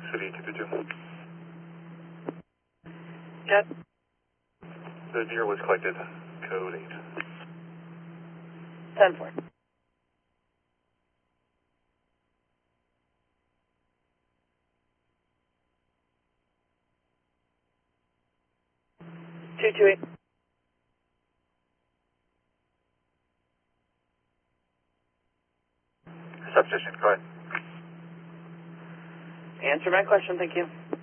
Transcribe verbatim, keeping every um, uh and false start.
City two two two. Jet. The deer was collected. Code eight. ten four. two two eight. Substation, go ahead. Answer my question, thank you.